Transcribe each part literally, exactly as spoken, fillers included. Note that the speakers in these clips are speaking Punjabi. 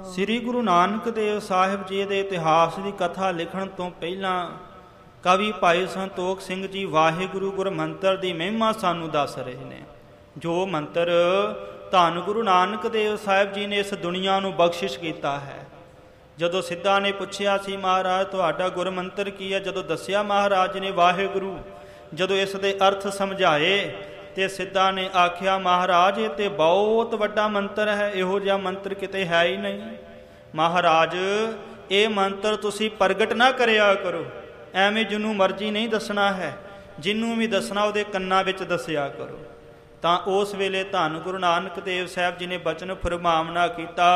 ਸ੍ਰੀ ਗੁਰੂ ਨਾਨਕ ਦੇਵ ਸਾਹਿਬ ਜੀ ਦੇ ਇਤਿਹਾਸ ਦੀ ਕਥਾ ਲਿਖਣ ਤੋਂ ਪਹਿਲਾਂ ਕਵੀ ਭਾਈ ਸੰਤੋਖ ਸਿੰਘ ਜੀ ਵਾਹਿਗੁਰੂ ਗੁਰ ਮੰਤਰ ਦੀ ਮਹਿਮਾ ਸਾਨੂੰ ਦੱਸ ਰਹੇ ਨੇ। ਜੋ ਮੰਤਰ ਧੰਨ ਗੁਰੂ ਨਾਨਕ ਦੇਵ ਸਾਹਿਬ ਜੀ ਨੇ ਇਸ ਦੁਨੀਆ ਨੂੰ ਬਖਸ਼ਿਸ਼ ਕੀਤਾ ਹੈ। ਜਦੋਂ ਸਿੱਧਾ ਨੇ ਪੁੱਛਿਆ ਸੀ ਮਹਾਰਾਜ ਤੁਹਾਡਾ ਗੁਰ ਮੰਤਰ ਕੀ ਹੈ, ਜਦੋਂ ਦੱਸਿਆ ਮਹਾਰਾਜ ਨੇ ਵਾਹਿਗੁਰੂ, ਜਦੋਂ ਇਸ ਦੇ ਅਰਥ ਸਮਝਾਏ ਤੇ ਸਿੱਧਾ ਨੇ ਆਖਿਆ ਮਹਾਰਾਜ ਇਹ ਤੇ ਬਹੁਤ ਵੱਡਾ ਮੰਤਰ ਹੈ, ਇਹੋ ਜਿਹਾ ਮੰਤਰ ਕਿਤੇ ਹੈ ਹੀ ਨਹੀਂ। ਮਹਾਰਾਜ ਇਹ ਮੰਤਰ ਤੁਸੀਂ ਪ੍ਰਗਟ ਨਾ ਕਰਿਆ ਕਰੋ, ਐਵੇਂ ਜਿਹਨੂੰ ਮਰਜ਼ੀ ਨਹੀਂ ਦੱਸਣਾ ਹੈ, ਜਿਹਨੂੰ ਵੀ ਦੱਸਣਾ ਉਹਦੇ ਕੰਨਾਂ ਵਿੱਚ ਦੱਸਿਆ ਕਰੋ। ਤਾਂ ਉਸ ਵੇਲੇ ਧੰਨ ਗੁਰੂ ਨਾਨਕ ਦੇਵ ਸਾਹਿਬ ਜੀ ਨੇ ਬਚਨ ਫਰਮਾਵਨਾ ਕੀਤਾ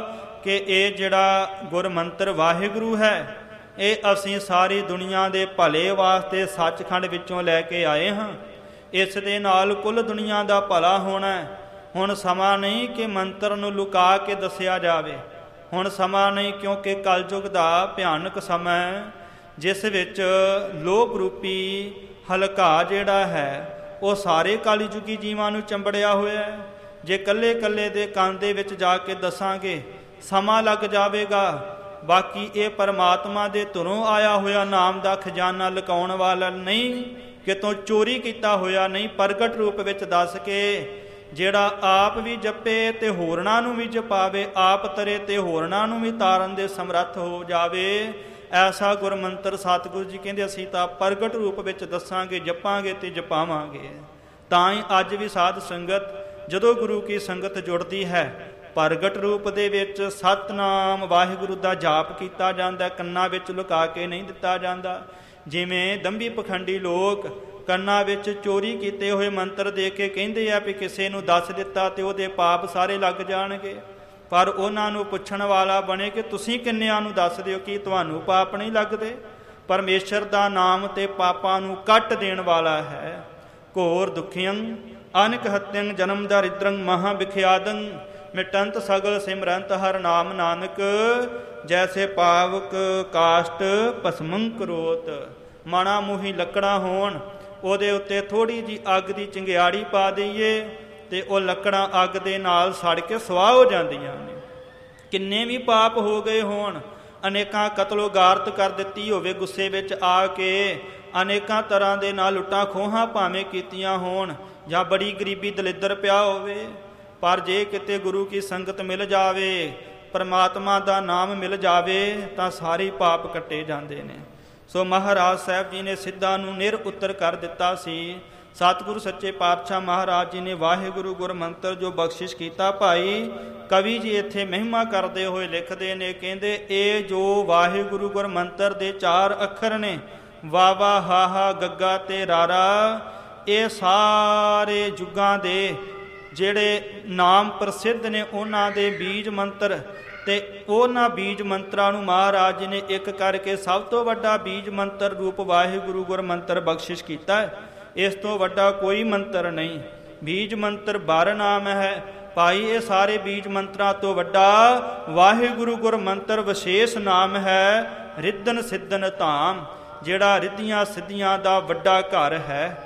ਕਿ ਇਹ ਜਿਹੜਾ ਗੁਰ ਮੰਤਰ ਵਾਹਿਗੁਰੂ ਹੈ ਇਹ ਅਸੀਂ ਸਾਰੀ ਦੁਨੀਆ ਦੇ ਭਲੇ ਵਾਸਤੇ ਸੱਚਖੰਡ ਵਿੱਚੋਂ ਲੈ ਕੇ ਆਏ ਹਾਂ। ਇਸ ਦੇ ਨਾਲ ਕੁੱਲ ਦੁਨੀਆ ਦਾ ਭਲਾ ਹੋਣਾ। ਹੁਣ ਸਮਾਂ ਨਹੀਂ ਕਿ ਮੰਤਰ ਨੂੰ ਲੁਕਾ ਕੇ ਦੱਸਿਆ ਜਾਵੇ, ਹੁਣ ਸਮਾਂ ਨਹੀਂ, ਕਿਉਂਕਿ ਕਲਯੁਗ ਦਾ ਭਿਆਨਕ ਸਮਾਂ ਜਿਸ ਵਿੱਚ ਲੋਭ ਰੂਪੀ ਹਲਕਾ ਜਿਹੜਾ ਹੈ ਉਹ ਸਾਰੇ ਕਾਲੀ ਜੁਗੀ ਜੀਵਾਂ ਨੂੰ ਚੰਬੜਿਆ ਹੋਇਆ ਹੈ। ਜੇ ਕੱਲੇ ਕੱਲੇ ਦੇ ਕੰਨ ਦੇ ਵਿੱਚ ਜਾ ਕੇ ਦੱਸਾਂਗੇ ਸਮਾਂ ਲੱਗ ਜਾਵੇਗਾ। ਬਾਕੀ ਇਹ ਪਰਮਾਤਮਾ ਦੇ ਧੁਰੋਂ ਆਇਆ ਹੋਇਆ ਨਾਮ ਦਾ ਖਜ਼ਾਨਾ ਲੁਕਾਉਣ ਵਾਲਾ ਨਹੀਂ, ਕਿਤੋਂ ਚੋਰੀ ਕੀਤਾ ਹੋਇਆ ਨਹੀਂ, ਪ੍ਰਗਟ ਰੂਪ ਵਿੱਚ ਦੱਸ ਕੇ ਜਿਹੜਾ ਆਪ ਵੀ ਜਪੇ ਤੇ ਹੋਰਨਾਂ ਨੂੰ ਵੀ ਜਪਾਵੇ, ਆਪ ਤਰੇ ਤੇ ਹੋਰਨਾਂ ਨੂੰ ਵੀ ਤਾਰਨ ਦੇ ਸਮਰੱਥ ਹੋ ਜਾਵੇ, ਐਸਾ ਗੁਰ ਮੰਤਰ ਸਤਿਗੁਰੂ ਜੀ ਕਹਿੰਦੇ ਅਸੀਂ ਤਾਂ ਪ੍ਰਗਟ ਰੂਪ ਵਿੱਚ ਦੱਸਾਂਗੇ, ਜਪਾਂਗੇ ਤੇ ਜਪਾਵਾਂਗੇ। ਤਾਂ ਹੀ ਅੱਜ ਵੀ ਸਾਧ ਸੰਗਤ ਜਦੋਂ ਗੁਰੂ ਕੀ ਸੰਗਤ ਜੁੜਦੀ ਹੈ ਪ੍ਰਗਟ ਰੂਪ ਦੇ ਵਿੱਚ ਸਤਨਾਮ ਵਾਹਿਗੁਰੂ ਦਾ ਜਾਪ ਕੀਤਾ ਜਾਂਦਾ, ਕੰਨਾਂ ਵਿੱਚ ਲੁਕਾ ਕੇ ਨਹੀਂ ਦਿੱਤਾ ਜਾਂਦਾ। ਜਿਵੇਂ ਦੰਭੀ ਪਖੰਡੀ ਲੋਕ ਕੰਨਾਂ ਵਿੱਚ ਚੋਰੀ ਕੀਤੇ ਹੋਏ ਮੰਤਰ ਦੇ ਕੇ ਕਹਿੰਦੇ ਆ ਵੀ ਕਿਸੇ ਨੂੰ ਦੱਸ ਦਿੱਤਾ ਤੇ ਉਹਦੇ ਪਾਪ ਸਾਰੇ ਲੱਗ ਜਾਣਗੇ, ਪਰ ਉਹਨਾਂ ਨੂੰ ਪੁੱਛਣ ਵਾਲਾ ਬਣੇ ਕਿ ਤੁਸੀਂ ਕਿੰਨਿਆਂ ਨੂੰ ਦੱਸ ਦਿਓ, ਕੀ ਤੁਹਾਨੂੰ ਪਾਪ ਨਹੀਂ ਲੱਗਦੇ? ਪਰਮੇਸ਼ਰ ਦਾ ਨਾਮ ਤੇ ਪਾਪਾਂ ਨੂੰ ਕੱਟ ਦੇਣ ਵਾਲਾ ਹੈ। ਘੋਰ ਦੁਖੀਆਂ ਅਨਕ ਹਤਿਅੰ ਜਨਮ ਦਰਿਦਰੰ ਮਹਾ ਵਿਖਿਆਦੰ ਮਿਟੰਤ ਸਗਲ ਸਿਮਰੰਤ ਹਰ ਨਾਮ ਨਾਨਕ ਜੈਸੇ ਪਾਵਕ ਕਾਸ਼ਟ ਭਸਮੰ ਕਰੋਤ। ਮਾਣਾ ਮੂੰਹੀ ਲੱਕੜਾਂ ਹੋਣ ਉਹਦੇ ਉੱਤੇ ਥੋੜ੍ਹੀ ਜਿਹੀ ਅੱਗ ਦੀ ਚੰਗਿਆੜੀ ਪਾ ਦਈਏ ਤੇ ਉਹ ਲੱਕੜਾਂ ਅੱਗ ਦੇ ਨਾਲ ਸੜ ਕੇ ਸਵਾਹ ਹੋ ਜਾਂਦੀਆਂ ਨੇ। ਕਿੰਨੇ ਵੀ ਪਾਪ ਹੋ ਗਏ ਹੋਣ, ਅਨੇਕਾਂ ਕਤਲੋ ਗਾਰਤ ਕਰ ਦਿੱਤੀ ਹੋਵੇ ਗੁੱਸੇ ਵਿੱਚ ਆ ਕੇ, ਅਨੇਕਾਂ ਤਰ੍ਹਾਂ ਦੇ ਨਾਲ ਲੁੱਟਾਂ ਖੋਹਾਂ ਭਾਵੇਂ ਕੀਤੀਆਂ ਹੋਣ ਜਾਂ ਬੜੀ ਗਰੀਬੀ ਦਲਿੱਦਰ ਪਿਆ ਹੋਵੇ, ਪਰ ਜੇ ਕਿਤੇ ਗੁਰੂ ਕੀ ਸੰਗਤ ਮਿਲ ਜਾਵੇ, ਪਰਮਾਤਮਾ ਦਾ ਨਾਮ ਮਿਲ ਜਾਵੇ ਤਾਂ ਸਾਰੇ ਪਾਪ ਕੱਟੇ ਜਾਂਦੇ ਨੇ। ਸੋ ਮਹਾਰਾਜ ਸਾਹਿਬ ਜੀ ਨੇ ਸਿੱਧਾਂ ਨੂੰ ਨਿਰ ਉੱਤਰ ਕਰ ਦਿੱਤਾ ਸੀ। ਸਤਿਗੁਰੂ ਸੱਚੇ ਪਾਤਸ਼ਾਹ ਮਹਾਰਾਜ ਜੀ ਨੇ ਵਾਹਿਗੁਰੂ ਗੁਰ ਮੰਤਰ ਜੋ ਬਖਸ਼ਿਸ਼ ਕੀਤਾ, ਭਾਈ ਕਵੀ ਜੀ ਇੱਥੇ ਮਹਿਮਾ ਕਰਦੇ ਹੋਏ ਲਿਖਦੇ ਨੇ, ਕਹਿੰਦੇ ਇਹ ਜੋ ਵਾਹਿਗੁਰੂ ਗੁਰ ਮੰਤਰ ਦੇ ਚਾਰ ਅੱਖਰ ਨੇ ਵਾਵਾ ਹਾਹਾ ਗੱਗਾ ਤੇ ਰਾਰਾ, ਇਹ ਸਾਰੇ ਯੁੱਗਾਂ ਦੇ ਜਿਹੜੇ ਨਾਮ ਪ੍ਰਸਿੱਧ ਨੇ ਉਹਨਾਂ ਦੇ ਬੀਜ ਮੰਤਰ, ਤੇ ਉਹਨਾਂ ਬੀਜ ਮੰਤਰਾਂ ਨੂੰ ਮਹਾਰਾਜ ਜੀ ਨੇ ਇੱਕ ਕਰਕੇ ਸਭ ਤੋਂ ਵੱਡਾ ਬੀਜ ਮੰਤਰ ਰੂਪ ਵਾਹਿਗੁਰੂ ਗੁਰ ਮੰਤਰ ਬਖਸ਼ਿਸ਼ ਕੀਤਾ ਹੈ। ਇਸ ਤੋਂ ਵੱਡਾ ਕੋਈ ਮੰਤਰ ਨਹੀਂ। ਬੀਜ ਮੰਤਰ ਬਾਰ ਨਾਮ ਹੈ ਭਾਈ, ਇਹ ਸਾਰੇ ਬੀਜ ਮੰਤਰਾਂ ਤੋਂ ਵੱਡਾ ਵਾਹਿਗੁਰੂ ਗੁਰ ਮੰਤਰ ਵਿਸ਼ੇਸ਼ ਨਾਮ ਹੈ ਰਿੱਧਨ ਸਿੱਧਨ ਧਾਮ, ਜਿਹੜਾ ਰਿੱਧੀਆਂ ਸਿੱਧੀਆਂ ਦਾ ਵੱਡਾ ਘਰ ਹੈ।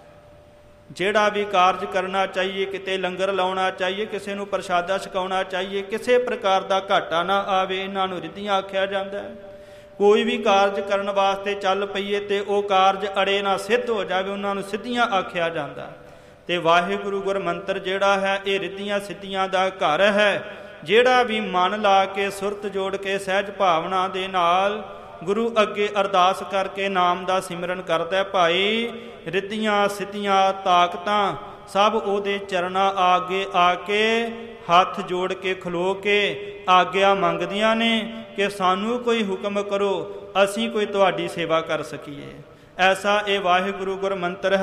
ਜਿਹੜਾ ਵੀ ਕਾਰਜ ਕਰਨਾ ਚਾਹੀਏ, ਕਿਤੇ ਲੰਗਰ ਲਾਉਣਾ ਚਾਹੀਏ, ਕਿਸੇ ਨੂੰ ਪ੍ਰਸ਼ਾਦਾ ਛਕਾਉਣਾ ਚਾਹੀਏ, ਕਿਸੇ ਪ੍ਰਕਾਰ ਦਾ ਘਾਟਾ ਨਾ ਆਵੇ, ਇਹਨਾਂ ਨੂੰ ਰਿੱਧੀਆਂ ਆਖਿਆ ਜਾਂਦਾ ਹੈ। ਕੋਈ ਵੀ ਕਾਰਜ ਕਰਨ ਵਾਸਤੇ ਚੱਲ ਪਈਏ ਤੇ ਉਹ ਕਾਰਜ ਅੜੇ ਨਾ ਸਿੱਧ ਹੋ ਜਾਵੇ, ਉਹਨਾਂ ਨੂੰ ਸਿੱਧੀਆਂ ਆਖਿਆ ਜਾਂਦਾ। ਤੇ ਵਾਹਿਗੁਰੂ ਗੁਰ ਮੰਤਰ ਜਿਹੜਾ ਹੈ ਇਹ ਰਿੱਧੀਆਂ ਸਿੱਧੀਆਂ ਦਾ ਘਰ ਹੈ। ਜਿਹੜਾ ਵੀ ਮਨ ਲਾ ਕੇ ਸੁਰਤ ਜੋੜ ਕੇ ਸਹਿਜ ਭਾਵਨਾ ਦੇ ਨਾਲ ਗੁਰੂ ਅੱਗੇ ਅਰਦਾਸ ਕਰਕੇ ਨਾਮ ਦਾ ਸਿਮਰਨ ਕਰਦਾ, ਭਾਈ ਰਿੱਧੀਆਂ ਸਿੱਧੀਆਂ ਤਾਕਤਾਂ ਸਭ ਉਹਦੇ ਚਰਨਾਂ ਆਗੇ ਆ ਕੇ ਹੱਥ ਜੋੜ ਕੇ ਖਲੋ ਕੇ ਆਗਿਆ ਮੰਗਦੀਆਂ ਨੇ ਕਿ ਸਾਨੂੰ ਕੋਈ ਹੁਕਮ ਕਰੋ, ਅਸੀਂ ਕੋਈ ਤੁਹਾਡੀ ਸੇਵਾ ਕਰ ਸਕੀਏ। ਐਸਾ ਇਹ ਵਾਹਿਗੁਰੂ ਗੁਰ ਮੰਤਰ ਹੈ।